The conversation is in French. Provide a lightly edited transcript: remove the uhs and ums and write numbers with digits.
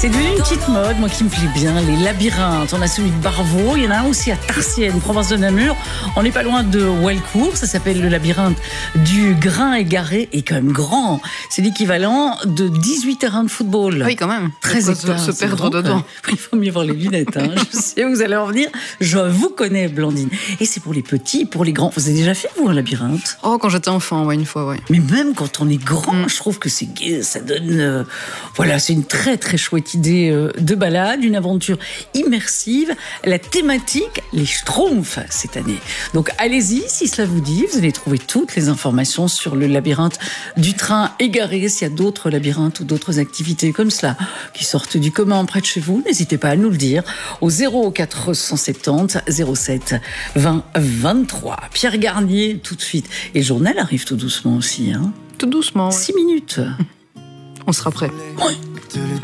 C'est devenu une petite mode, moi qui me plaît bien, les labyrinthes. On a celui de Barvaux, il y en a un aussi à Tarsienne, province de Namur. On n'est pas loin de Walcourt, ça s'appelle le labyrinthe du grain égaré et quand même grand. C'est l'équivalent de 18 terrains de football. Oui, quand même. 13 hectares. Se perdre dedans. Il faut mieux voir les lunettes. Je sais où vous allez en venir. Je vous connais, Blandine. Et c'est pour les petits, pour les grands. Vous avez déjà fait, vous, un labyrinthe? Oh, quand j'étais enfant, ouais, une fois, ouais. Mais même quand on est grand, je trouve que c'est gai, ça donne... voilà, c'est une très très chouette idée de balade, une aventure immersive. La thématique, les Schtroumpfs cette année. Donc allez-y, si cela vous dit, vous allez trouver toutes les informations sur le labyrinthe du train égaré. S'il y a d'autres labyrinthes ou d'autres activités comme cela qui sortent du commun près de chez vous, n'hésitez pas à nous le dire au 0470 07 20 23. Pierre Garnier, tout de suite. Et le journal arrive tout doucement aussi. Tout doucement. Ouais. 6 minutes. On sera prêt. Oui.